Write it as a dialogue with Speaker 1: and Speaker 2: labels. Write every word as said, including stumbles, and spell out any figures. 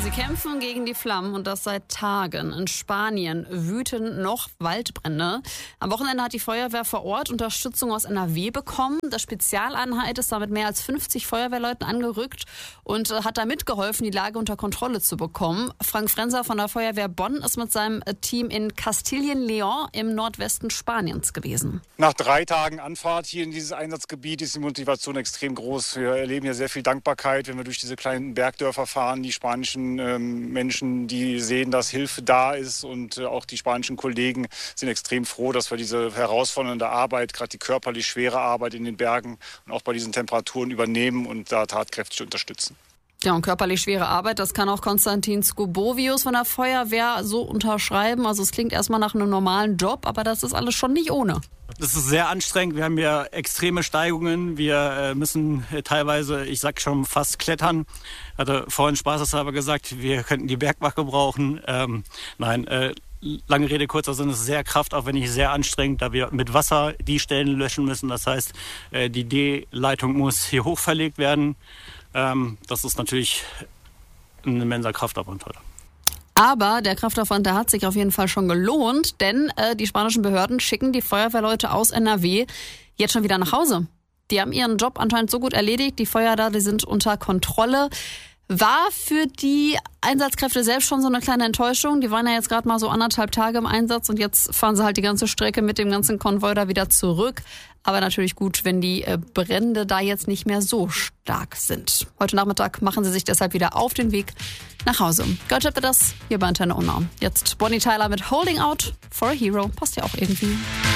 Speaker 1: Sie kämpfen gegen die Flammen und das seit Tagen. In Spanien wüten noch Waldbrände. Am Wochenende hat die Feuerwehr vor Ort Unterstützung aus N R W bekommen. Die Spezialeinheit ist da mit mehr als fünfzig Feuerwehrleuten angerückt und hat da mitgeholfen, die Lage unter Kontrolle zu bekommen. Frank Frenser von der Feuerwehr Bonn ist mit seinem Team in Kastilien-León im Nordwesten Spaniens gewesen.
Speaker 2: Nach drei Tagen Anfahrt hier in dieses Einsatzgebiet ist die Motivation extrem groß. Wir erleben ja sehr viel Dankbarkeit, wenn wir durch diese kleinen Bergdörfer fahren. Die spanischen ähm, Menschen, die sehen, dass Hilfe da ist, und äh, auch die spanischen Kollegen sind extrem froh, dass wir diese herausfordernde Arbeit, gerade die körperlich schwere Arbeit in den Bergen und auch bei diesen Temperaturen übernehmen und da tatkräftig unterstützen.
Speaker 1: Ja, und körperlich schwere Arbeit, das kann auch Konstantin Skobovius von der Feuerwehr so unterschreiben. Also es klingt erstmal nach einem normalen Job, aber das ist alles schon nicht ohne.
Speaker 3: Das ist sehr anstrengend. Wir haben ja extreme Steigungen. Wir äh, müssen äh, teilweise, ich sag schon, fast klettern. Hatte vorhin spaßeshalber gesagt, wir könnten die Bergwache brauchen. Ähm, nein, äh, lange Rede, kurzer Sinn, es ist sehr kraftaufwendig, sehr anstrengend, da wir mit Wasser die Stellen löschen müssen. Das heißt, äh, die D-Leitung muss hier hoch verlegt werden. Ähm, das ist natürlich ein immenser Kraftaufwand heute.
Speaker 1: Aber der Kraftaufwand, der hat sich auf jeden Fall schon gelohnt, denn äh, die spanischen Behörden schicken die Feuerwehrleute aus N R W jetzt schon wieder nach Hause. Die haben ihren Job anscheinend so gut erledigt, die Feuer da, die sind unter Kontrolle. War für die Einsatzkräfte selbst schon so eine kleine Enttäuschung. Die waren ja jetzt gerade mal so anderthalb Tage im Einsatz und jetzt fahren sie halt die ganze Strecke mit dem ganzen Konvoi da wieder zurück. Aber natürlich gut, wenn die Brände da jetzt nicht mehr so stark sind. Heute Nachmittag machen sie sich deshalb wieder auf den Weg nach Hause. Gehört habt ihr das hier bei Antenne Unna. Jetzt Bonnie Tyler mit Holding Out for a Hero. Passt ja auch irgendwie.